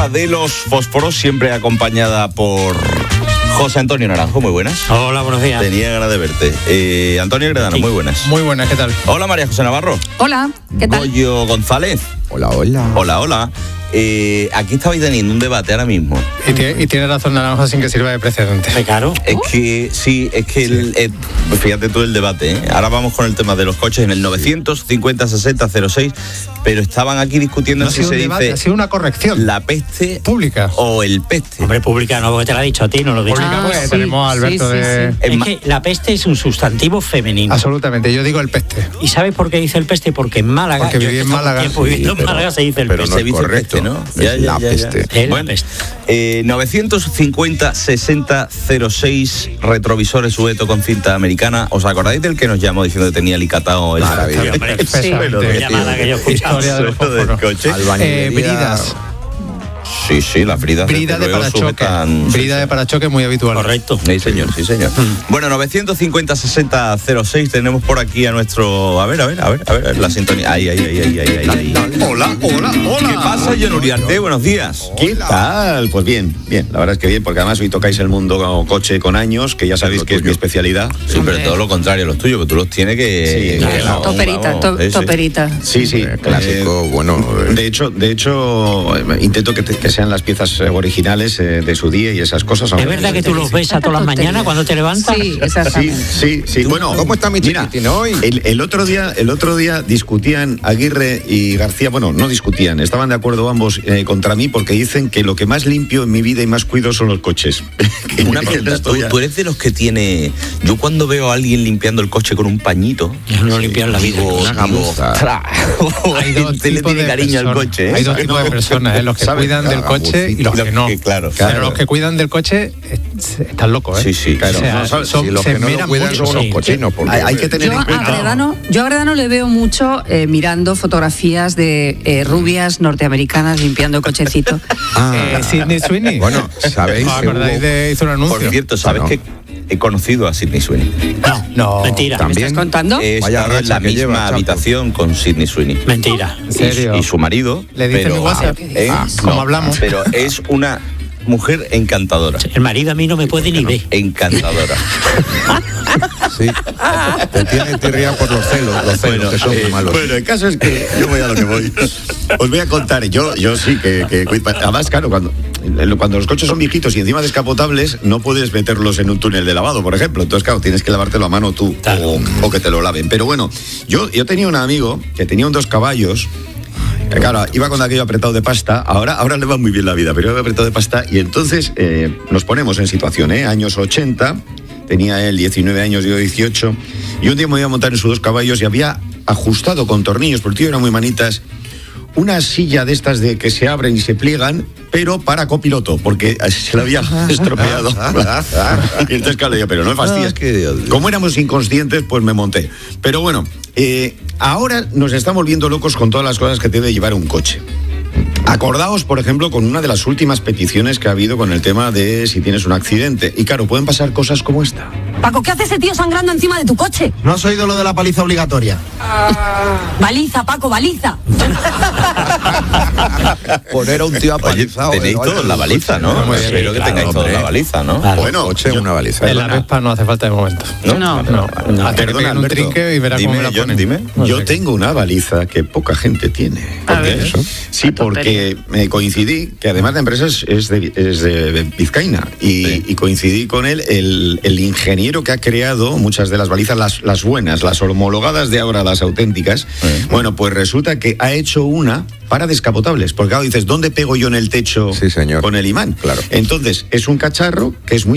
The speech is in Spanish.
hora de los fósforos, siempre acompañada por José Antonio Naranjo. Muy buenas. Hola, buenos días. Tenía ganas de verte. Antonio Gredano, muy buenas. Muy buenas, ¿qué tal? Hola, María José Navarro. Hola, ¿qué tal? Goyo González. Hola, hola. Hola, hola. Aquí estabais teniendo un debate ahora mismo. Y tiene razón Naranjo sin que sirva de precedente. Claro. Es que sí, es que fíjate tú el debate, ¿eh? Ahora vamos con el tema de los coches en el 950-60-06, pero estaban aquí discutiendo No si se debate, dice ha sido una corrección. la peste Pública. o el peste. Hombre, pública no, porque te lo ha dicho a ti, no lo he dicho. Pública, pues sí, tenemos a Alberto sí, sí, de... sí. Es que la peste es un sustantivo femenino. Absolutamente, yo digo el peste. ¿Y sabes por qué dice el peste? Porque en Málaga... Porque viví en Málaga. Tiempo viviendo en Málaga se dice el pero peste. no Se es dice correcto, peste, ¿no? Es la peste. Es la Bueno, peste. 950-60-06 retrovisores Ueto con cinta americana. ¿Os acordáis del que nos llamó diciendo que tenía alicatado el Maravilla. Sí, hombre. Expresamente. Llamada que yo he escuchado. Historia de los suelo del fósforos. coche? Bridas. Sí, las bridas. Brida desde de luego, parachoque. sujetan- Brida de parachoque muy habitual. Correcto. Sí, señor, sí, señor. Bueno, 950-60-06, tenemos por aquí a nuestro... A ver, la sintonía. Ahí. Hola. ¿Qué pasa, John Uriarte? Buenos días. ¿Qué tal? Pues bien. La verdad es que bien, porque además hoy tocáis el mundo coche con años, que ya sabéis que es mi especialidad. Sí, pero todo lo contrario, los tuyos, que tú los tienes que... Sí, claro, Toperita, vamos, sí. toperita. Sí. Clásico, bueno. De hecho, intento que sean las piezas originales de su día y esas cosas. ¿Es verdad que tú los ves a todas las mañanas cuando te levantas? Sí, exactamente. Sí. Bueno, ¿Cómo está mi mira, chiquitín hoy? el otro día discutían Aguirre y García. Bueno, no discutían, estaban de acuerdo ambos contra mí porque dicen que lo que más limpio en mi vida y más cuido son los coches. Una pregunta, ¿tú eres de los que tiene... Yo cuando veo a alguien limpiando el coche con un pañito... Yo no limpiar la vida. Una gamuza. Hay dos Te le tipos tiene de cariño al personas. coche, ¿eh? Hay dos tipos de personas, los que ¿Sabes? cuidan del coche y los que no. Claro. Pero los que cuidan del coche están locos, ¿eh? Sí, claro. O sea, No, ¿sabes? son- Si los se que no lo miran cuidan mucho. son unos Sí. cochinos. Porque, Hay que tener Yo en a cuenta. Gredano le veo mucho mirando fotografías de rubias norteamericanas limpiando cochecitos. Sidney Sweeney. Bueno, ¿sabéis? ¿Os que acordáis hubo- de hizo un anuncio? Por cierto, ¿sabes No. que he conocido a Sidney Sweeney? No. Mentira. También. ¿Me estás contando? He Vaya estado en racha la que misma lleva, Chapo. habitación con Sidney Sweeney. Mentira. ¿En serio? Y su marido. Le dice pero, mi WhatsApp. ¿Cómo hablamos? Pero es una mujer encantadora. El marido a mí no me puede ni ver. Encantadora. Sí. Te tiene tirria por los celos que son muy malos. Bueno, el caso es que yo voy a lo que voy. Os voy a contar, yo sí que además, claro, cuando los coches son viejitos y encima descapotables, no puedes meterlos en un túnel de lavado, por ejemplo. Entonces, claro, tienes que lavártelo a mano tú Claro. o que te lo laven. Pero bueno, yo tenía un amigo que tenía un 2 caballos. Claro, iba con aquello apretado de pasta. Ahora le va muy bien la vida, pero iba apretado de pasta. Y entonces nos ponemos en situación, años 80. Tenía él 19 años, yo 18. Y un día me iba a montar en sus 2 caballos y había ajustado con tornillos, porque el tío era muy manitas, una silla de estas de que se abren y se pliegan, pero para copiloto, porque se la había estropeado. Y entonces, claro, le digo, pero no me fastidies. Como éramos inconscientes, pues me monté. Pero bueno, ahora nos estamos volviendo locos con todas las cosas que debe llevar un coche. Acordaos, por ejemplo, con una de las últimas peticiones que ha habido con el tema de si tienes un accidente. Y claro, pueden pasar cosas como esta. Paco, ¿qué hace ese tío sangrando encima de tu coche? ¿No has oído lo de la paliza obligatoria? Baliza, Paco, baliza. Poner a un tío Oye, apalizado. tenéis todos la baliza, ¿no? Muy bien. Espero que Claro, tengáis todos hombre. la baliza, ¿no? Claro. Bueno, Coche, una baliza. En la Vespa no hace falta de momento. No. Hasta que Perdona, peguen un Alberto. trinque y verás Dime, cómo me la John, ponen. dime. No Yo sé. tengo una baliza que poca gente tiene. A ¿Por qué ver. eso? Sí, porque me coincidí, que además la empresa es de Vizcaína, y coincidí con él, el ingeniero que ha creado muchas de las balizas, las buenas, las homologadas de ahora, las auténticas. Bueno, pues resulta que ha hecho una para descapotables, porque claro, dices, ¿dónde pego yo en el techo Sí, señor. con el imán? Claro. Entonces, es un cacharro que es muy